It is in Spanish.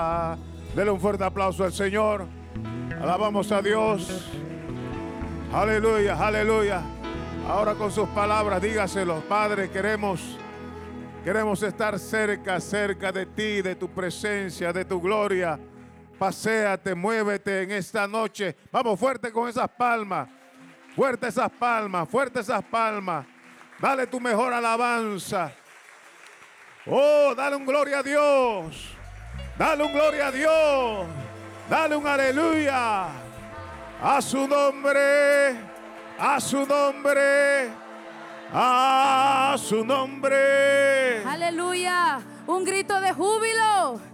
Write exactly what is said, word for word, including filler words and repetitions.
Dele un fuerte aplauso al Señor. Alabamos a Dios. Aleluya, aleluya. Ahora con sus palabras dígaselo: Padre, queremos, queremos estar cerca, cerca de ti, de tu presencia, de tu gloria. Paséate, muévete en esta noche. Vamos fuerte con esas palmas. Fuerte esas palmas, fuerte esas palmas. Dale tu mejor alabanza. Oh, dale un gloria a Dios. Dale un gloria a Dios. Dale un aleluya. A su nombre. A su nombre. A su nombre. Aleluya. Un grito de júbilo.